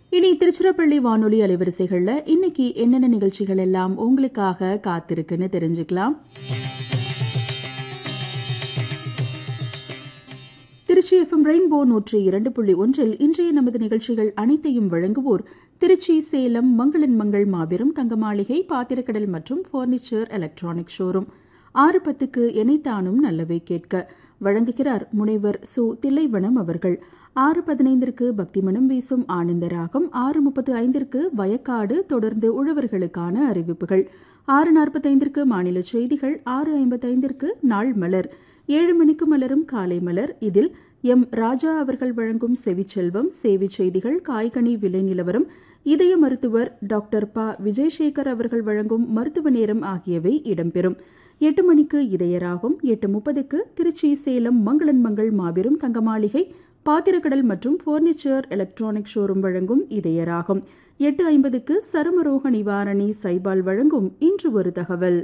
இனி திருச்சிராப்பள்ளி வானொலி அலைவரிசைகள்ல இன்னைக்கு என்னென்ன நிகழ்ச்சிகள் எல்லாம் உங்களுக்காக காத்திருக்குன்னு தெரிஞ்சுக்கலாம். திருச்சி FM ரெயின்போ 102.1 இன்றைய நமது நிகழ்ச்சிகள் அனைத்தையும் வழங்குவோர் திருச்சி, சேலம் மங்களன் மங்கள் மாபெரும் தங்க மாளிகை, பாத்திரக்கடல் மற்றும் பர்னிச்சர் எலக்ட்ரானிக் ஷோரூம். 6:10க்கு எனைத்தானும் நல்லவை கேட்க வழங்குகிறார் முனைவர் சு. தில்லைவனம் அவர்கள். 6:15க்கு பக்திமனம் வீசும் ஆனந்தராகம். 6:35க்கு வயக்காடு, தொடர்ந்து உழவர்களுக்கான அறிவிப்புகள். 6:45க்கு மாநில செய்திகள். 6:55க்கு நாள் மலர். 7 மணிக்கு மலரும் காலை மலர். இதில் எம். ராஜா அவர்கள் வழங்கும் செவிச்செல்வம், சேவை செய்திகள், காய்கனி விலை நிலவரம், இதய மருத்துவர் டாக்டர் ப. விஜயசேகர் அவர்கள் வழங்கும் மருத்துவ நேரம் ஆகியவை இடம்பெறும். 8 மணிக்கு இதயராகும். 8:30க்கு திருச்சி, சேலம் மங்களன் மங்கள் மாபெரும் தங்க மாளிகை, பாத்திரக்கடல் மற்றும் பர்னிச்சர் எலக்ட்ரானிக் ஷோரூம் வழங்கும் இதயராகும். 8:50க்கு சருமரோக நிவாரணி சைபால் வழங்கும் இன்று ஒரு தகவல்.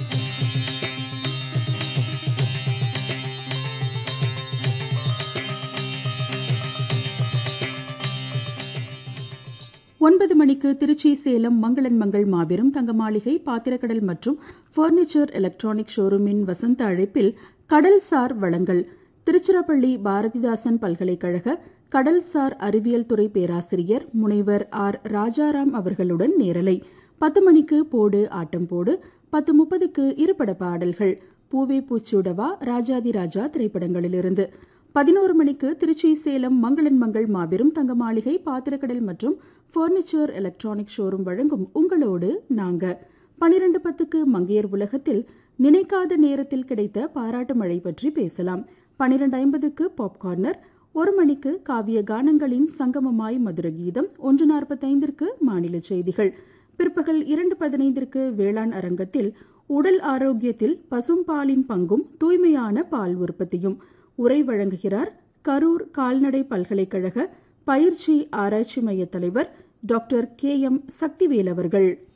ஒன்பது மணிக்கு திருச்சி, சேலம் மங்களன் மங்கள் மாபெரும் தங்க மாளிகை, பாத்திரக்கடல் மற்றும் பர்னிச்சர் எலக்ட்ரானிக் ஷோரூமின் வசந்த அழைப்பில் கடல்சார் வளங்கள், திருச்சிராப்பள்ளி பாரதிதாசன் பல்கலைக்கழக கடல்சார் அறிவியல் துறை பேராசிரியர் முனைவர் ஆர். ராஜாராம் அவர்களுடன் நேரலை. 10 மணிக்கு போடு ஆட்டம் போடு. 10:30க்கு இருபட பாடல்கள், பூவே பூச்சூடவா, ராஜாதி ராஜா திரைப்படங்களிலிருந்து. 11 மணிக்கு திருச்சி, சேலம் மங்களன் மங்கள் மாபெரும் தங்க மாளிகை, பாத்திரக்கடல் மற்றும் பர்னிச்சர் எலக்ட்ரானிக் ஷோரூம் வழங்கும் உங்களோடு நாங்க. 12:10க்கு மங்கையர் உலகத்தில் நினைக்காத நேரத்தில் கிடைத்த பாராட்டு மழை பற்றி பேசலாம். 12:50க்கு பாப்கார்னர். 1 மணிக்கு காவிய கானங்களின் சங்கமமாய் மதுர கீதம். 1:45க்கு மாநில செய்திகள். பிற்பகல் 2:15க்கு வேளாண் அரங்கத்தில் உடல் ஆரோக்கியத்தில் பசும்பாலின் பங்கும் தூய்மையான பால் உற்பத்தியும். உரை வழங்குகிறார் கரூர் கால்நடை பல்கலைக்கழக பயிற்சி ஆராய்ச்சி மைய தலைவர் டாக்டர் K.M. சக்திவேல் அவர்கள்.